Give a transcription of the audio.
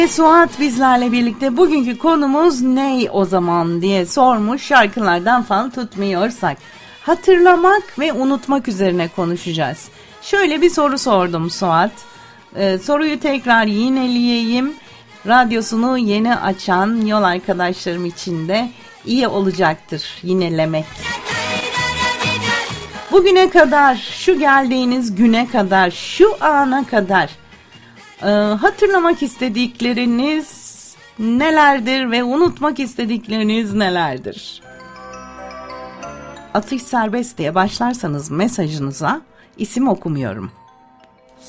Suat bizlerle birlikte. Bugünkü konumuz ne o zaman diye sormuş. Şarkılardan falan tutmuyorsak. Hatırlamak ve unutmak üzerine konuşacağız. Şöyle bir soru sordum Suat. Soruyu tekrar yineleyeyim. Radyosunu yeni açan yol arkadaşlarım için de iyi olacaktır yinelemek. Bugüne kadar, şu geldiğiniz güne kadar, şu ana kadar hatırlamak istedikleriniz nelerdir ve unutmak istedikleriniz nelerdir? Atış serbest diye başlarsanız mesajınıza isim okumuyorum.